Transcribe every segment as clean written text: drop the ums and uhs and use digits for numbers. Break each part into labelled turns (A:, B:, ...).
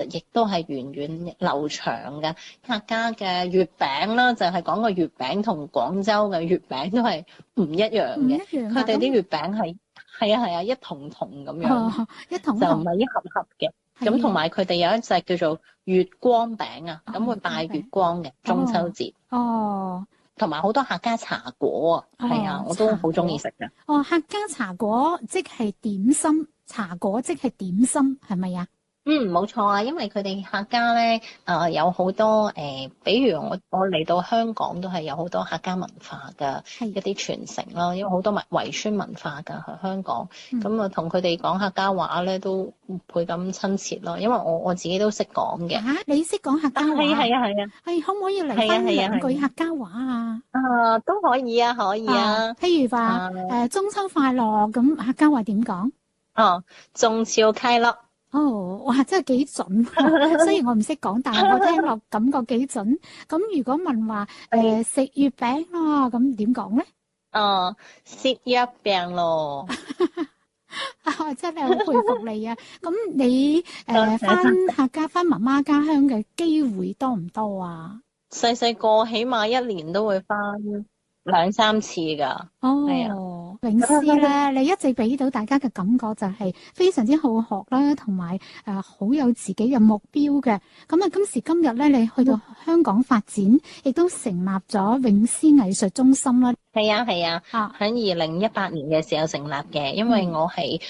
A: 亦都係源遠流長嘅。客家嘅月餅啦，就係講個月餅同廣州嘅月餅都係唔一樣嘅。佢哋啲月餅係一筒筒咁樣，
B: 一筒
A: 就唔係一盒盒嘅。咁同埋佢哋有一隻叫做月光餅啊，咁會拜月光嘅中秋節。同埋好多客家茶果啊，係啊，我都好中意食㗎。
B: 客家茶果即係點心，茶果即係點心，係咪啊？
A: 冇錯啊，因為佢哋客家咧，有好多比如我嚟到香港都係有好多客家文化嘅一啲傳承咯，因為好多遺傳文化㗎喺香港，咁同佢哋講客家話咧都倍咁親切咯，因為我自己都識講嘅。
B: 你識講客家話？係啊。可唔可以嚟翻兩句客家話啊？
A: 都可以啊，可以啊。
B: 譬如話中秋快樂，咁客家話點講？
A: 中秋快樂。
B: 哇，真係幾準。雖然我唔識講，但係我聽落感覺幾準。咁如果問話食月餅咯，咁點講咧？
A: 食月餅咯。
B: 真係好佩服你啊！咁你翻客家翻媽媽家鄉嘅機會多唔多啊？
A: 細細個起碼一年都會翻2-3次㗎。
B: 詠詩咧，你一直俾到大家嘅感覺就係非常之好學啦，同埋好有自己嘅目標嘅。咁啊，今時今日咧，你去到香港發展，亦都成立咗詠詩藝術中心啦。
A: 係啊，喺2018年嘅時候成立嘅，因為我係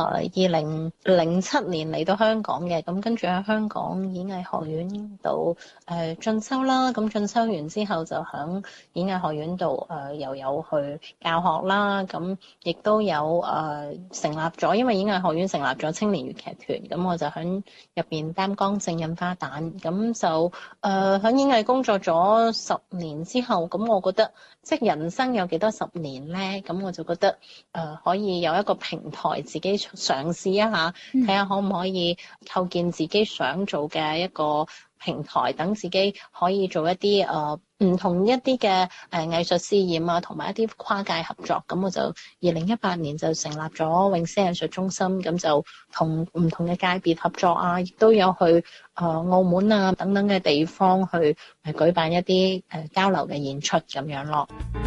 A: 2007年嚟到香港嘅，咁跟住喺香港演藝學院度進修啦，咁進修完之後就喺演藝學院度又有去教學啦，咁亦都有成立咗，因為演藝學院成立咗青年粵劇團，咁我就喺入邊擔綱正印花旦，咁就喺演藝工作咗10年之後，咁我覺得即係人生有幾多10年咧？咁我就覺得可以有一個平台自己嘗試一下，睇下可唔可以構建自己想做嘅一個平台，等自己可以做一啲唔同一啲嘅藝術試驗啊，同埋一啲跨界合作。咁我就2018年就成立咗詠詩藝術中心，咁就同唔同嘅界別合作啊，亦都有去澳門啊等等嘅地方去舉辦一啲交流嘅演出咁樣咯。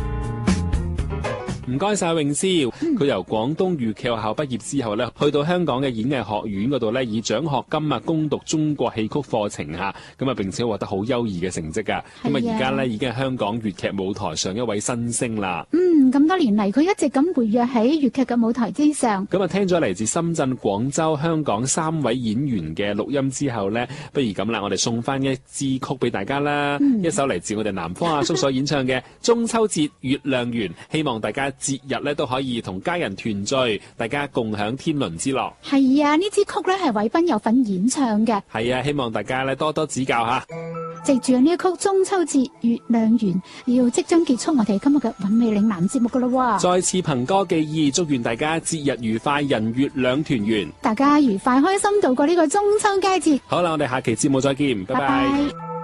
C: 唔該晒詠詩，佢由廣東粵劇學校畢業之後咧，去到香港嘅演藝學院嗰度咧，以獎學金啊攻讀中國戲曲課程嚇，咁啊並且獲得好優異嘅成績㗎。咁啊而家咧已經係香港粵劇舞台上一位新星啦。
B: 咁多年嚟，佢一直咁活躍喺粵劇嘅舞台之上。
C: 咁啊聽咗嚟自深圳、廣州、香港3位演員嘅錄音之後咧，不如咁啦，我哋送翻一支曲俾大家啦，一首嚟自我哋南方阿叔所演唱嘅《中秋節月亮圓》，希望大家節日咧都可以同家人團聚，大家共享天倫之樂。
B: 係啊，呢支曲咧係韋斌有份演唱嘅。
C: 係啊，希望大家咧多多指教吓。
B: 藉住呢一曲《中秋節月亮圓》，要即將結束我哋今日嘅韻味嶺南節目噶啦。
C: 再次憑歌寄意，祝願大家節日愉快，人月兩團圓，
B: 大家愉快開心度過呢個中秋佳節。
C: 好啦，我哋下期節目再見，拜拜。